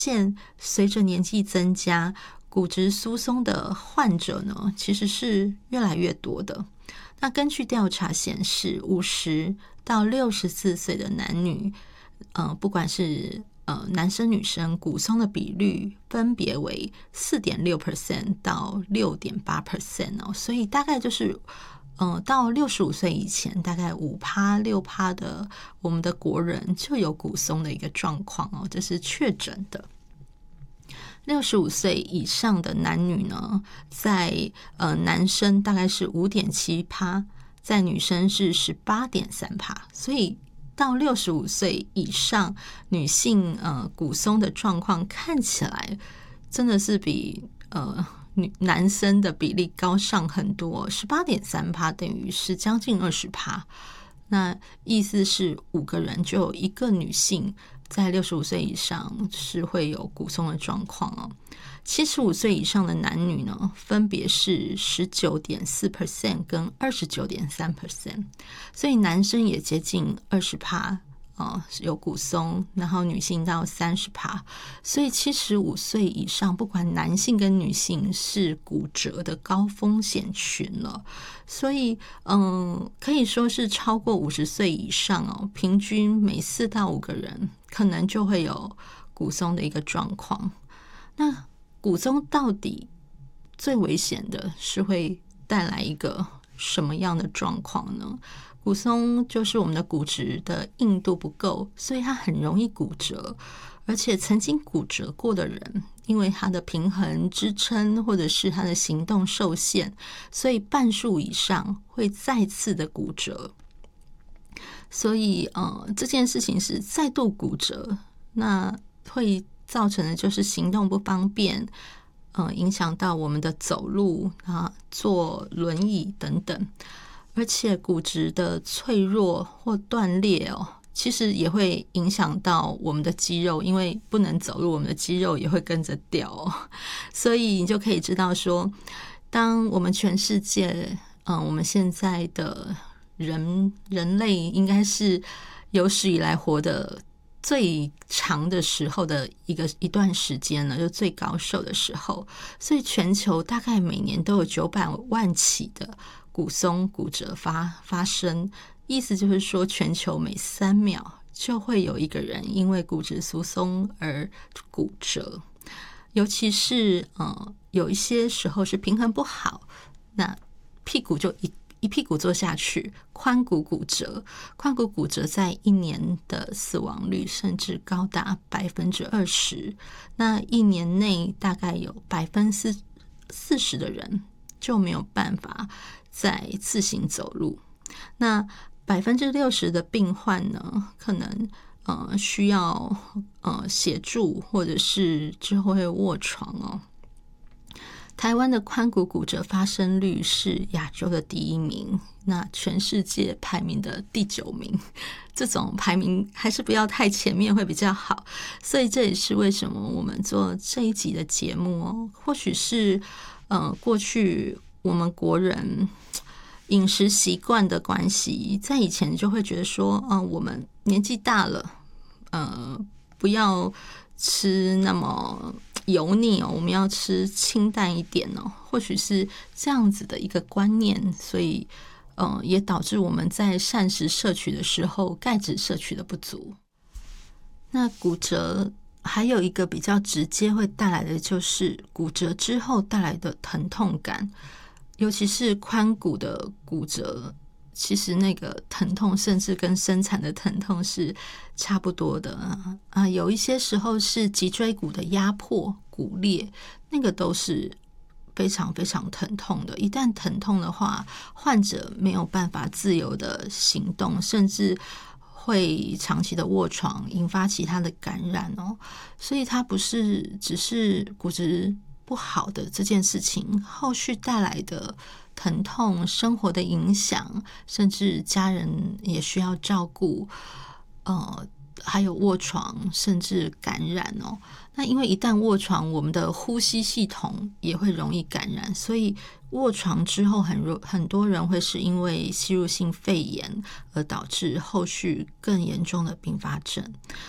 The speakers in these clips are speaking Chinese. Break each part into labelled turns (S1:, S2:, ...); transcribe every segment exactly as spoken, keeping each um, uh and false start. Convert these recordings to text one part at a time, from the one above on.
S1: 现随着年纪增加，骨质疏松的患者呢，其实是越来越多的。那根据调查显示，五十到六十四岁的男女，呃，不管是呃男生女生，骨松的比率分别为 百分之四点六 到 百分之六点八 哦，所以大概就是呃到六十五岁以前，大概 百分之五到百分之六 的我们的国人就有骨松的一个状况哦，这是确诊的。六十五岁以上的男女呢，在呃男生大概是 百分之五点七， 在女生是 百分之十八点三， 所以到六十五岁以上女性呃骨松的状况看起来真的是比呃女男生的比例高上很多， 百分之十八点三 等于是将近 百分之二十， 那意思是五个人就有一个女性在六十五岁以上是会有骨松的状况哦。七十五岁以上的男女呢，分别是 百分之十九点四 跟 百分之二十九点三， 所以男生也接近 百分之二十、呃、有骨松，然后女性到 百分之三十， 所以七十五岁以上不管男性跟女性是骨折的高风险群了。所以嗯，可以说是超过五十岁以上哦，平均每四到五个人可能就会有骨松的一个状况。那骨松到底最危险的是会带来一个什么样的状况呢？骨松就是我们的骨质的硬度不够，所以它很容易骨折，而且曾经骨折过的人，因为他的平衡支撑或者是他的行动受限，所以半数以上会再次的骨折。所以呃，这件事情是再度骨折，那会造成的就是行动不方便，呃，影响到我们的走路啊、坐轮椅等等。而且骨质的脆弱或断裂哦，其实也会影响到我们的肌肉，因为不能走路，我们的肌肉也会跟着掉哦。所以你就可以知道说，当我们全世界，嗯、呃，我们现在的人人类应该是有史以来活的最长的时候的一个一段时间了，就最高寿的时候，所以全球大概每年都有九百万起的骨松骨折发发生，意思就是说，全球每三秒就会有一个人因为骨质疏松而骨折。尤其是呃，有一些时候是平衡不好，那屁股就一一屁股坐下去，髋骨骨折，髋骨骨折在一年的死亡率甚至高达百分之二十。那一年内大概有百分之四十的人就没有办法再自行走路。那百分之六十的病患呢，可能呃需要呃协助，或者是之后会卧床哦。台湾的髋骨骨折发生率是亚洲的第一名，那全世界排名的第九名，这种排名还是不要太前面会比较好。所以这也是为什么我们做这一集的节目哦，或许是呃过去我们国人饮食习惯的关系，在以前就会觉得说，嗯、呃，我们年纪大了，呃，不要吃那么油腻哦，我们要吃清淡一点哦，或许是这样子的一个观念，所以呃，也导致我们在膳食摄取的时候，钙质摄取的不足。那骨折还有一个比较直接会带来的就是骨折之后带来的疼痛感，尤其是髋骨的骨折，其实那个疼痛甚至跟生产的疼痛是差不多的啊。有一些时候是脊椎骨的压迫、骨裂，那个都是非常非常疼痛的。一旦疼痛的话，患者没有办法自由的行动，甚至会长期的卧床，引发其他的感染哦。所以它不是只是骨质不好的这件事情，后续带来的疼痛、生活的影响，甚至家人也需要照顾，呃，还有卧床，甚至感染哦。那因为一旦卧床，我们的呼吸系统也会容易感染，所以卧床之后很很多人会是因为吸入性肺炎而导致后续更严重的并发症。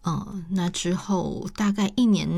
S1: 嗯，那之后大概一年